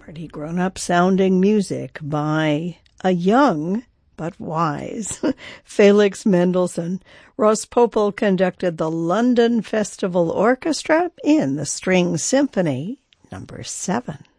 Pretty grown-up sounding music by a young but wise Felix Mendelssohn. Ross Popel conducted the London Festival Orchestra in the String Symphony No. 7.